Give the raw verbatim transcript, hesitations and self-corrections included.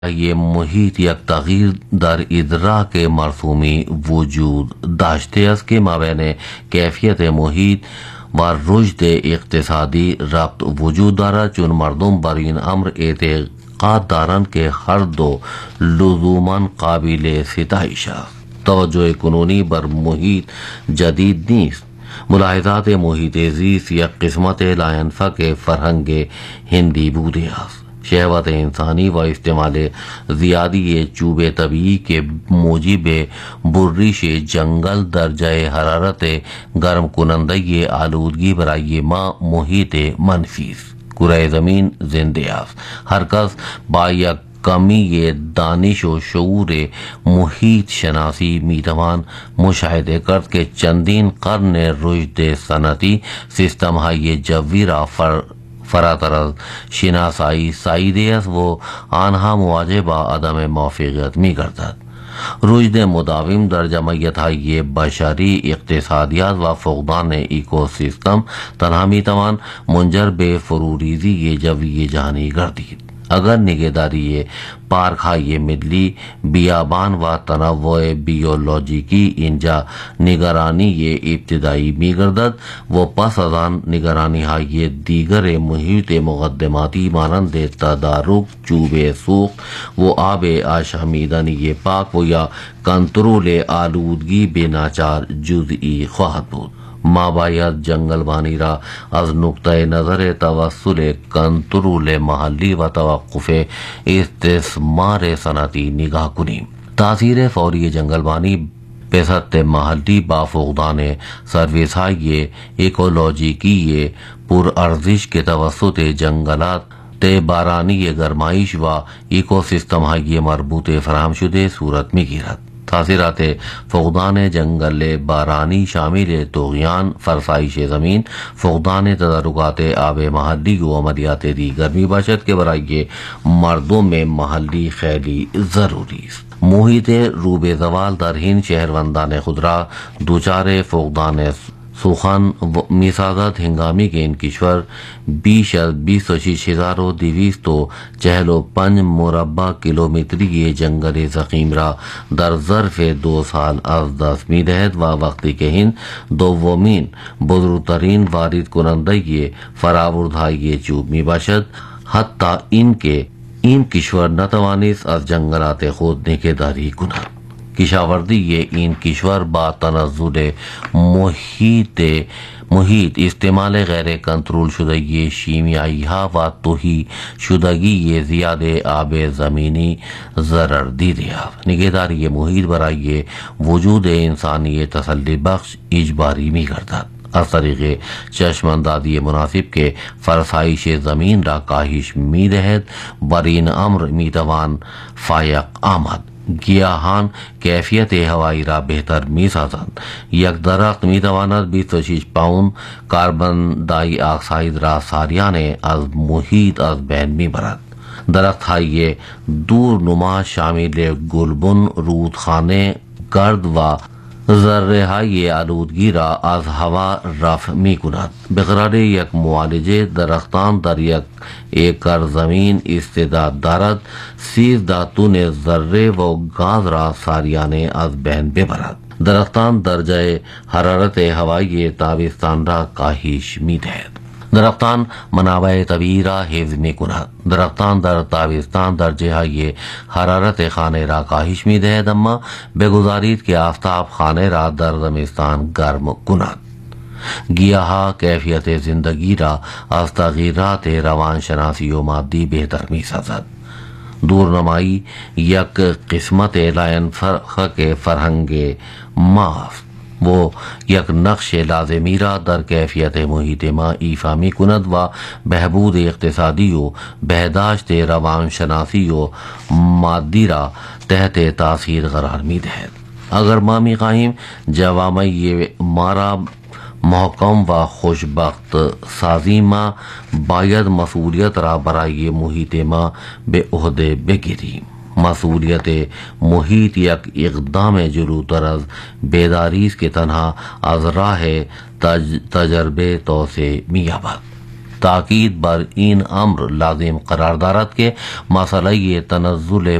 یہ محیط یک تغییر در ادراک مرسومی وجود داشته است که مابین کیفیت محیط و رشد اقتصادی ربط وجود دارد، چون مردم بر این امر اعتقاد دارند که هر دو لزوما قابل ستایش است. توجه کنونی بر محیط جدید نیست. ملاحظات محیط زیست یک قسمت لاینفک فرهنگ هندی بوده است. شہوت انسانی و استعمال زیادی چوب طبیعی کے موجب بریش جنگل درجہ حرارت گرم کنندگی آلودگی برای ما محیط منفی کرۂ زمین زندہ است. ہر کس با یک کمی دانش و شعور محیط شناسی میتوان مشاهده کرد که چندین قرن رشد صنعتی سیستم های جوی را فر فراتر از شناسایی ساییده است و آنها مواجه با عدم موافقت می گردد. رشد مداوم در جمعیت های بشری، اقتصادیات و فقدان ایکوسیستم تنها می توان منجر به فروریزی جوی جهانی گردید. اگر نگهداری پارک های ملی، بیابان و تنوع بیولوژیکی اینجا نگرانی ابتدایی می گردد و پس از آن نگرانی های دیگر محیط مقدماتی مانند تدارک، چوب سوخت و آب آشامیدنی پاک و یا کنترل آلودگی به ناچار جزئی خواهد بود. ما باید جنگلبانی را از نقطه نظر توسل کنترل محلی و توقف استثمار صنعتی نگاه کنیم. تاثیر فوری جنگلبانی به سطح محلی با فقدان سروس های ایکولوژیکی پرارزش که توسط جنگلات بارانی گرمایش و ایکوسیستم های مربوط فراهم شده صورت می گیرد. تاثیرات فقدان جنگل بارانی شامل طغیان، فرسایش زمین، فقدان تدارکات آب محلی و عملیات دیگر می باشد که برای مردم محلی خیلی ضروری است. محیط رو به زوال در هند شهروندان خود را دچار فقدان سخن می سازد، هنگامی که این کشور بیش از بیست و شش هزار و دویست و چهل و پنج مربع کیلومتری جنگل ضخیم را در ظرف دو سال از دست می دهد و وقتی که هند دومین بزرگترین وارد کننده فراوردهای چوب می باشد، حتی این که این کشور نتوانست از جنگلات خود نگهداری کند. کشاورزی این کشور با تنزل محیط محیط استعمال غیر کنترل شدگی شیمیایی ها و تهی شدگی زیاد آب زمینی ضرر دیده است. نگهداری محیط برای وجود انسانی تسلی بخش اجباری می گردد از طریق چشماندازی مناسب که فرسایش زمین را کاهش می دهد. بر این امر می توان فایق آمد. گیاهان کیفیت هوایی را بهتر می سازند. یک درخت می تواند بیست و شش پوند کربن دای اکساید را سالیانه از محیط از بین می برد. درخت های دور نما شامل گلبن، رودخانه، گرد و ذره های آلودگی را از هوا رفع می کند. بقرار یک معالجه درختان در یک ایکر زمین استعداد دارد سیزده تن ذره و گاز را سالیانه از بین ببرد. درختان درجه حرارت هوایی تابستان را کاهش می دهد. درختان منابع طبیعی را حفظ می کند. درختان در تابستان درجه های حرارت خانه را کاهش می دهد، اما بگذارید که آفتاب خانه را در زمستان گرم کند. گیاها کیفیت زندگی را از تغییرات روانشناسی و مادی بهتر می سازد. دورنمایی یک قسمت لاینفک فرهنگ ماست. وہ یک نقش لازمی را در کیفیت محیط ما ایفا می کند و بهبود اقتصادی و بهداشت روانشناسی و مادی را تحت تاثیر قرار می دهد. اگر ما می خواهیم جوامع ما را محکم و خوشبخت سازی، ما باید مسئولیت را برای محیط ما به عهده بگیریم. مسئولیت محیط یک اقدام جلوتر از بیداری است که تنها از راه تج... تجربه توسعه می‌یابد. تاکید بر این امر لازم قرار دارد که مسئله تنزل